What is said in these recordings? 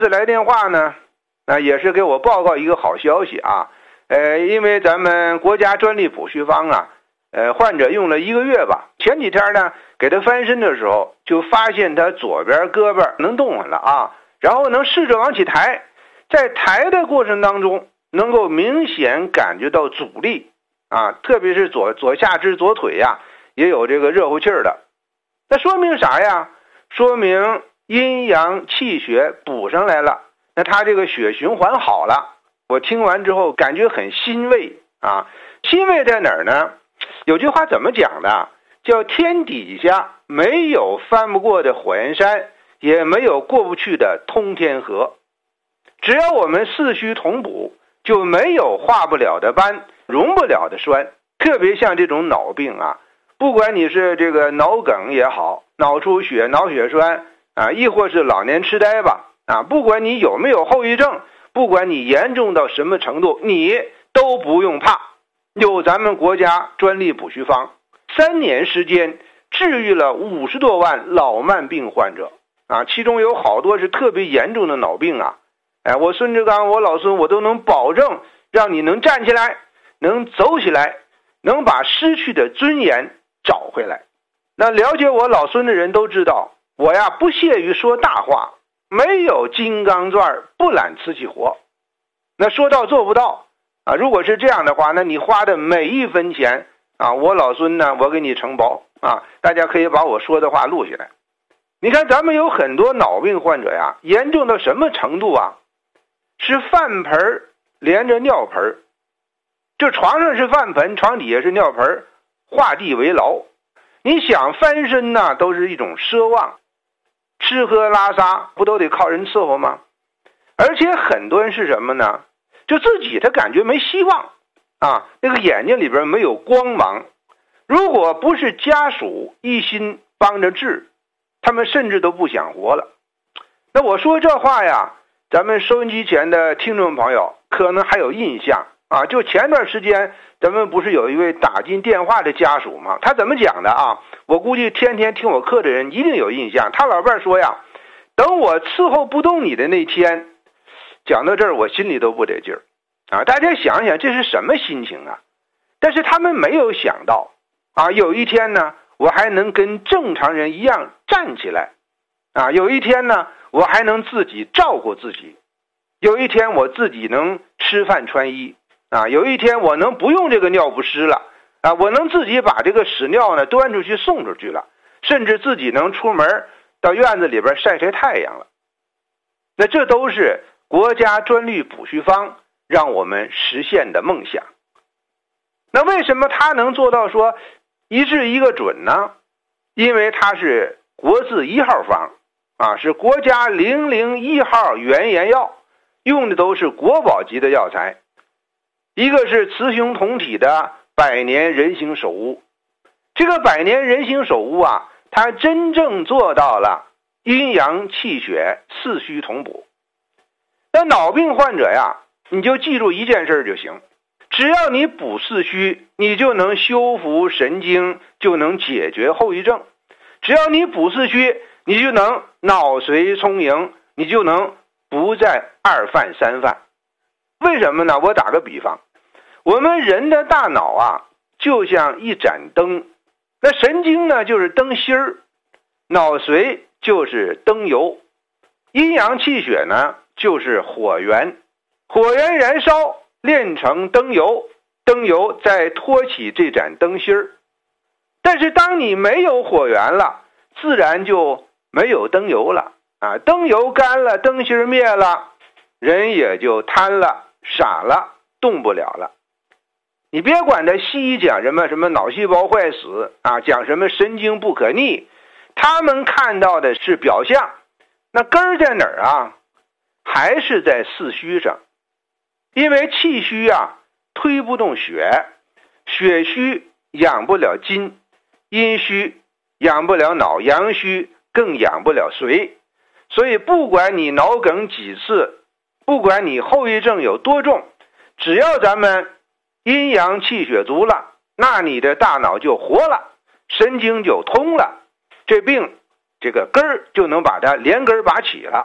这来电话呢，也是给我报告一个好消息啊。因为咱们国家专利补虚方啊，患者用了1个月吧，前几天呢给他翻身的时候，就发现他左边胳膊能动弹了啊，然后能试着往起抬，在抬的过程当中，能够明显感觉到阻力啊，特别是左下肢左腿呀，也有这个热乎气儿的。那说明啥呀？说明阴阳气血补上来了，那他这个血循环好了。我听完之后感觉很欣慰啊！欣慰在哪儿呢？有句话怎么讲的？叫天底下没有翻不过的火焰山，也没有过不去的通天河。只要我们四虚同补，就没有化不了的斑，溶不了的栓。特别像这种脑病啊，不管你是这个脑梗也好，脑出血、脑血栓啊，亦或是老年痴呆吧啊，不管你有没有后遗症，不管你严重到什么程度，你都不用怕，有咱们国家专利补虚方，3年时间治愈了50多万老慢病患者啊，其中有好多是特别严重的脑病啊。我孙志刚，我老孙，我都能保证让你能站起来，能走起来，能把失去的尊严找回来。那了解我老孙的人都知道，我呀不屑于说大话，没有金刚钻不揽瓷器活。那说到做不到啊！如果是这样的话，那你花的每一分钱啊，我老孙呢，我给你承包啊！大家可以把我说的话录下来。你看咱们有很多脑病患者呀，严重到什么程度啊？是饭盆连着尿盆，就床上是饭盆，床底下是尿盆，画地为牢。你想翻身呢，都是一种奢望。吃喝拉撒不都得靠人伺候吗？而且很多人是什么呢？就自己他感觉没希望啊，那个眼睛里边没有光芒。如果不是家属一心帮着治，他们甚至都不想活了。那我说这话呀，咱们收音机前的听众朋友可能还有印象啊。就前段时间咱们不是有一位打进电话的家属吗？他怎么讲的啊？我估计天天听我课的人一定有印象。他老伴说呀，等我伺候不动你的那天，讲到这儿我心里都不得劲儿啊！大家想想这是什么心情啊？但是他们没有想到啊，有一天呢，我还能跟正常人一样站起来啊！有一天呢，我还能自己照顾自己，有一天我自己能吃饭穿衣啊！有一天我能不用这个尿不湿了啊！我能自己把这个屎尿呢端出去送出去了，甚至自己能出门到院子里边晒晒太阳了。那这都是国家专利补虚方让我们实现的梦想。那为什么他能做到说一治一个准呢？因为它是国字1号方啊，是国家001号原研药，用的都是国宝级的药材。一个是雌雄同体的百年人形首乌，这个百年人形首乌啊，它真正做到了阴阳气血四虚同补。那脑病患者呀，你就记住一件事就行，只要你补四虚，你就能修复神经，就能解决后遗症。只要你补四虚，你就能脑髓充盈，你就能不再2犯3犯。为什么呢？我打个比方，我们人的大脑啊，就像一盏灯，那神经呢就是灯芯儿，脑髓就是灯油，阴阳气血呢就是火源，火源燃烧炼成灯油，灯油再托起这盏灯芯儿。但是当你没有火源了，自然就没有灯油了啊！灯油干了，灯芯灭了，人也就瘫了，傻了，动不了了。你别管他西医讲什么脑细胞坏死啊，讲什么神经不可逆，他们看到的是表象，那根儿在哪儿啊？还是在四虚上。因为气虚啊推不动血，血虚养不了筋，阴虚养不了脑，阳虚更养不了髓。所以不管你脑梗几次，不管你后遗症有多重，只要咱们阴阳气血足了，那你的大脑就活了，神经就通了，这病这个根儿就能把它连根拔起了。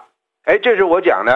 这是我讲的